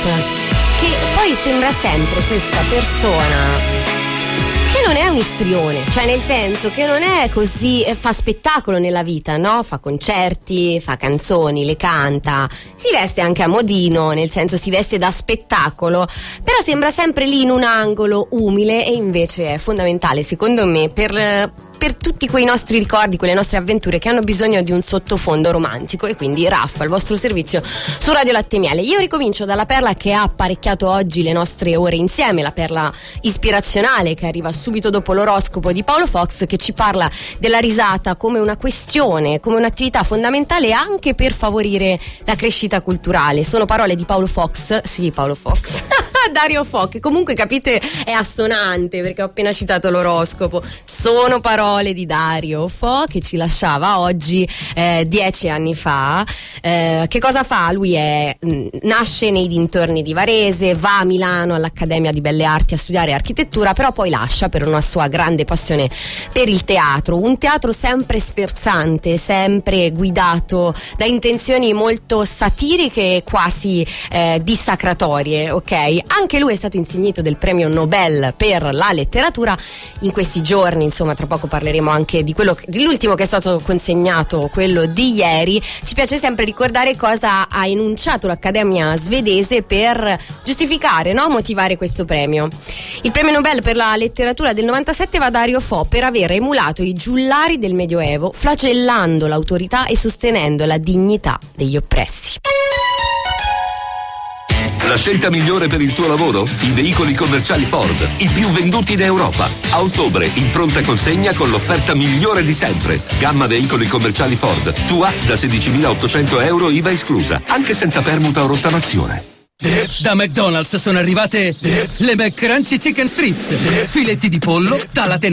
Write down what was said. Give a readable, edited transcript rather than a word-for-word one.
che poi sembra sempre questa persona che non è un istrione, cioè nel senso che non è così, fa spettacolo nella vita, no? Fa concerti, fa canzoni, le canta, si veste anche a modino, nel senso si veste da spettacolo, però sembra sempre lì in un angolo umile, e invece è fondamentale secondo me per tutti quei nostri ricordi, quelle nostre avventure che hanno bisogno di un sottofondo romantico. E quindi Raffa al vostro servizio su Radio Latte Miele. Io ricomincio dalla perla che ha apparecchiato oggi le nostre ore insieme, la perla ispirazionale che arriva subito dopo l'oroscopo di Paolo Fox, che ci parla della risata come una questione, come un'attività fondamentale anche per favorire la crescita culturale. Sono parole di Paolo Fox, sì, Paolo Fox Dario Fo, che comunque capite è assonante perché ho appena citato l'oroscopo. Sono parole di Dario Fo che ci lasciava oggi 10 anni fa. Che cosa fa? Lui nasce nei dintorni di Varese, va a Milano all'Accademia di Belle Arti a studiare architettura, però poi lascia per una sua grande passione per il teatro, un teatro sempre sferzante, sempre guidato da intenzioni molto satiriche e quasi dissacratorie, ok? Anche lui è stato insignito del premio Nobel per la letteratura in questi giorni, insomma tra poco parleremo anche dell'ultimo che è stato consegnato, quello di ieri. Ci piace sempre ricordare cosa ha enunciato l'Accademia svedese per giustificare, no? Motivare questo premio. Il premio Nobel per la letteratura del 97 va a Dario Fo per aver emulato i giullari del Medioevo, flagellando l'autorità e sostenendo la dignità degli oppressi. La scelta migliore per il tuo lavoro? I veicoli commerciali Ford, i più venduti in Europa. A ottobre in pronta consegna con l'offerta migliore di sempre. Gamma veicoli commerciali Ford, tua da 16.800 euro IVA esclusa, anche senza permuta o rottamazione. Da McDonald's sono arrivate le McCrunchy Chicken Strips, filetti di pollo dalla